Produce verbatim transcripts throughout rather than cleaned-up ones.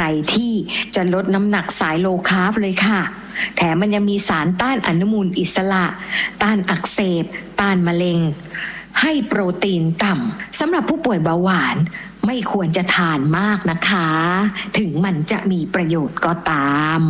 รที่จะลดน้ำหนักสายโลคาร์บเลยค่ะแถมมันยังมีสารต้านอนุมูลอิสระต้านอักเสบต้านมะเร็งให้โปรตีนต่ำสำหรับผู้ป่วยเบาหวานไม่ควรจะทานมากนะคะถึงมันจะมีประโยชน์ก็ตาม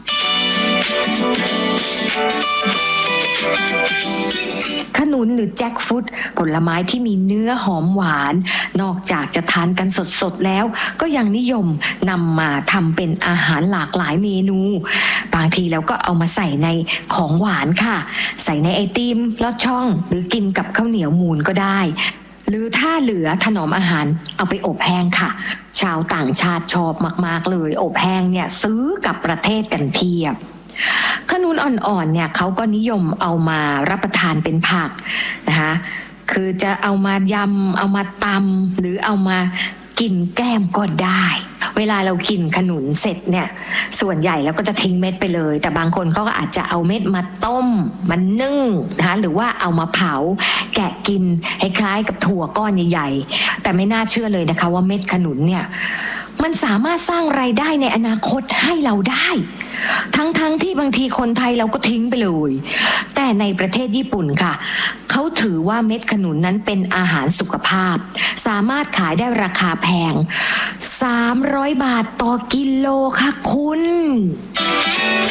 ขนุนหรือแจ็คฟรุตผลไม้ที่มีเนื้อหอมหวานนอกจากจะทานกันสดๆแล้วก็ยังนิยมนำมาทำเป็นอาหารหลากหลายเมนูบางทีเราก็เอามาใส่ในของหวานค่ะใส่ในไอติมลอดช่องหรือกินกับข้าวเหนียวมูนก็ได้หรือถ้าเหลือถนอมอาหารเอาไปอบแห้งค่ะชาวต่างชาติชอบมากๆเลยอบแห้งเนี่ยซื้อกับประเทศกันเพียบขนุนอ่อนๆเนี่ยเขาก็นิยมเอามารับประทานเป็นผักนะคะคือจะเอามายำเอามาตำหรือเอามากินแก้มก็ได้เวลาเรากินขนุนเสร็จเนี่ยส่วนใหญ่แล้วก็จะทิ้งเม็ดไปเลยแต่บางคนเขาก็อาจจะเอาเม็ดมาต้มมันนึ่งนะคะหรือว่าเอามาเผาแกะกินคล้ายๆกับถั่วก้อนใหญ่ๆแต่ไม่น่าเชื่อเลยนะคะว่าเม็ดขนุนเนี่ยมันสามารถสร้างรายได้ในอนาคตให้เราได้ทั้งๆ ท, ที่บางทีคนไทยเราก็ทิ้งไปเลยแต่ในประเทศญี่ปุ่นค่ะเขาถือว่าเม็ดขนุนนั้นเป็นอาหารสุขภาพสามารถขายได้ราคาแพงสามร้อยบาทต่อกิโลค่ะคุณ